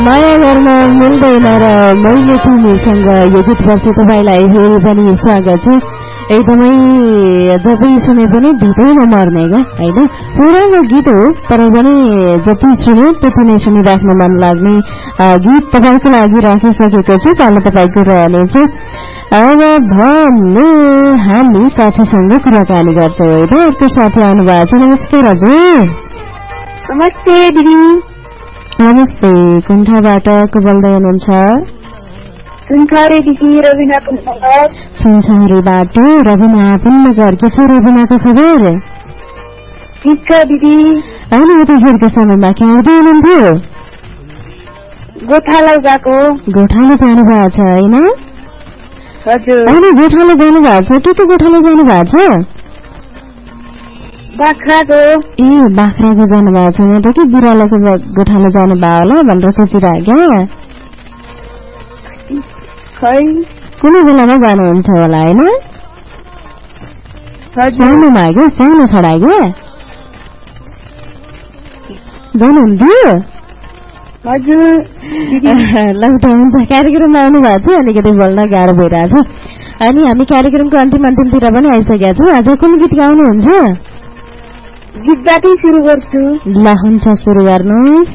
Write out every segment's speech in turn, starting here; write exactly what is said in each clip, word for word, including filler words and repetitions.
माया गर्न मिल्दैन र मैले तिमीसँग यो गीतपछि तपाईँलाई फेरि पनि स्वागत छ। एकदमै जति सुने पनि भित्रै नमर्ने क्या होइन, पुरानो गीत हो तर पनि जति सुने त्यति नै सुनिराख्न मन लाग्ने गीत तपाईँको लागि राखिसकेको छु। कालो तपाईँको रहनेछ। अब भन्नु हामी साथीसँग कुराकानी गर्छौँ होइन। अर्को साथी आउनु भएको छ। नमस्ते हजुर। नमस्ते दिदी। नमस्ते। कुन ठाउँबाट को बोल्दै हुनुहुन्छ? सुनसरीबाट रविना पुण्यगर। के छ रविनाको खबर? ठिक छ दिदी। अनि यतिखेरको समयमा के आउँदै हुनुहुन्थ्यो? गोठालो गएको। गोठालो जानु भएको छ होइन? हजुर। अनि गोठालो जानु भएको छ। के के गोठालो जानु भएको छ? बाख्राको। ए बाख्राको जानु भएको छ। म त के बिरालोको गोठालो जानु भयो होला भनेर सोचिरहेको क्या। खै कुनै बेलामा जानुहुन्छ होला होइन? सानोमा क्या, सानो छोडा क्या जानुहुन्थ्यो? हजुर। ल त हुन्छ। कार्यक्रममा आउनु भएको छ, अलिकति बोल्न गाह्रो भइरहेछ। अनि हामी कार्यक्रमको अन्तिम अन्तिमतिर पनि आइसकेका छौँ। आज कुन गीत गाउनुहुन्छ? गीतबाटै सुरु गर्छु। ल हुन्छ, सुरु गर्नुहोस्।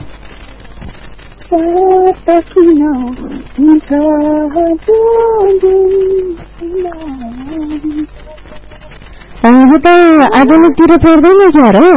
अब त आजतिर पर्दैन क्या र?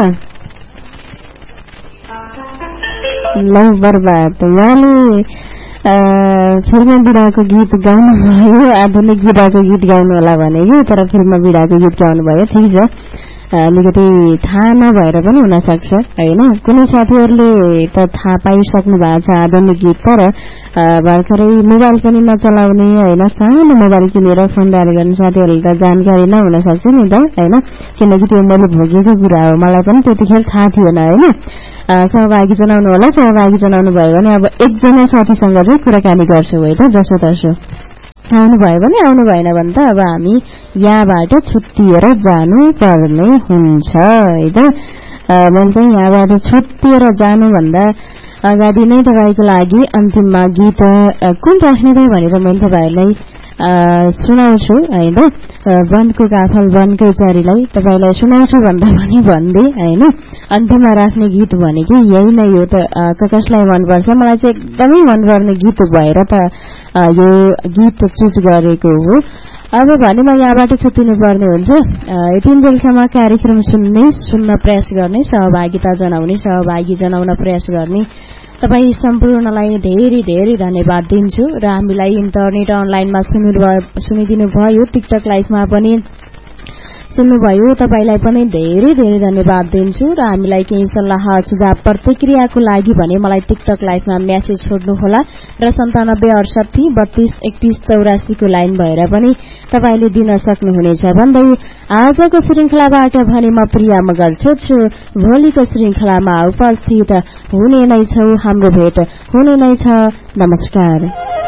ल बर्बाद। उहाँले फिल्म बिडाको गीत गाउनु भयो, आधुनिक बिडाको गीत गाउनु होला भनेको, तर फिल्म बिडाको गीत गाउनु भयो। ठिक छ, अलिकति थाहा नभएर पनि हुन सक्छ होइन। कुनै साथीहरूले त थाहा पाइसक्नु भएको छ आधुनिक गीत, तर भर्खरै मोबाइल पनि नचलाउने होइन, सानो मोबाइल किनेर फोन डायल गर्ने साथीहरूले त जानकारी नहुन सक्छ नि त होइन, किनकि त्यो मैले भोगेको कुरा हो। मलाई पनि त्यतिखेर थाहा थिएन होइन। सहभागी जनाउनु होला। सहभागी जनाउनु भयो भने अब एकजना साथीसँग चाहिँ कुराकानी गर्छौँ है त, जसो तसो। आउनु भयो भने, आउनु भएन भने त अब हामी यहाँबाट छुट्टिएर जानु पर्ने हुन्छ है त। मैले चाहिँ यहाँबाट छुट्टिएर जानुभन्दा अगाडि नै तपाईँको लागि अन्तिममा गीत कुन राख्ने त भनेर मैले तपाईँहरूलाई सुनाउँछु होइन। वनको काफल वनकै चरीलाई तपाईँलाई सुनाउँछु भन्दा पनि भन्दै होइन। अन्तिममा राख्ने गीत भनेको यही नै हो त। कसलाई मनपर्छ? मलाई चाहिँ एकदमै मनपर्ने गीत भएर त यो गीत चुज गरेको हो। अब भने म यहाँबाट छुट्टिनु पर्ने हुन्छ। यतिन्जेलसम्म कार्यक्रम सुन्ने, सुन्न प्रयास गर्ने, सहभागिता जनाउने, सहभागी जनाउन प्रयास गर्ने तपाईँ सम्पूर्णलाई धेरै धेरै धन्यवाद दिन्छु। र हामीलाई इन्टरनेट अनलाइनमा सुनिदिनु भयो, टिकटक लाइभमा पनि सुन्नुभयो, तपाईँलाई पनि धेरै धेरै धन्यवाद दिन्छु। र हामीलाई केही सल्लाह सुझाव प्रतिक्रियाको लागि भने मलाई टिकटक लाइभमा म्यासेज छोड्नुहोला र सन्तानब्बे अडसठी बत्तीस एकतीस चौरासीको लाइन भएर पनि तपाईँले दिन सक्नुहुनेछ भन्दै आजको श्रृङ्खलाबाट भने म प्रिया मगर छोड्छु। भोलिको श्रृङ्खलामा उपस्थित हुने नै छौ। हाम्रो भेट हुने नै छ। नमस्कार।